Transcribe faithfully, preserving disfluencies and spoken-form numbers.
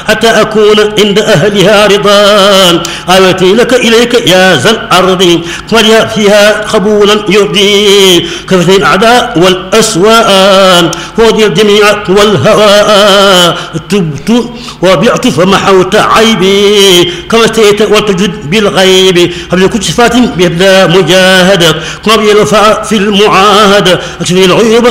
حتى أكون عند أهلها رضا. آيتي لك إليك يا ذا الأرض وليا فيها قبولا يرضي كفتي الأعداء والأسواء ودي الجميع والهواء تبت وبعت فمحوت عيبي كما استيت وتجد بالغيب قبل كل صفات بلا مجاهدة قبل الوفاء في المعاهدة أكفي العيوب